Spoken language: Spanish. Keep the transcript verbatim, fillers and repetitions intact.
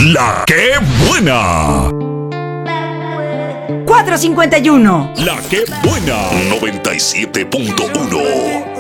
La que buena. cuatrocientos cincuenta y uno. La que buena. noventa y siete punto uno.